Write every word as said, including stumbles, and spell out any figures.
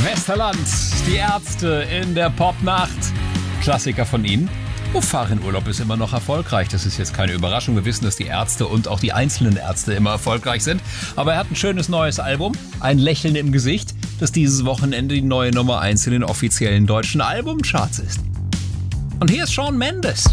Westerland, die Ärzte in der Popnacht. Klassiker von ihnen. Fahr in Urlaub ist immer noch erfolgreich. Das ist jetzt keine Überraschung. Wir wissen, dass die Ärzte und auch die einzelnen Ärzte immer erfolgreich sind. Aber er hat ein schönes neues Album, ein Lächeln im Gesicht, das dieses Wochenende die neue Nummer eins in den offiziellen deutschen Albumcharts ist. Und hier ist Shawn Mendes.